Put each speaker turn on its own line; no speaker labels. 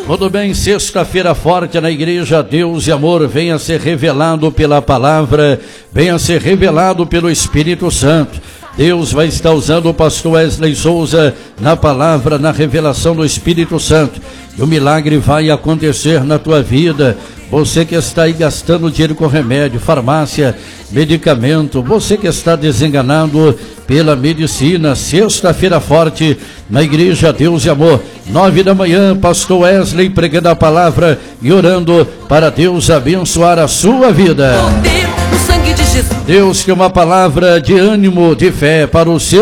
Tudo bem, sexta-feira forte na igreja, Deus e amor venha ser revelado pela palavra, venha ser revelado pelo Espírito Santo. Deus vai estar usando o pastor Wesley Souza na palavra, na revelação do Espírito Santo. E o milagre vai acontecer na tua vida. Você que está aí gastando dinheiro com remédio, farmácia, medicamento, você que está desenganado pela medicina, sexta-feira forte na igreja Deus e Amor, 9 da manhã, pastor Wesley pregando a palavra e orando para Deus abençoar a sua vida. Deus tem uma palavra de ânimo, de fé para o seu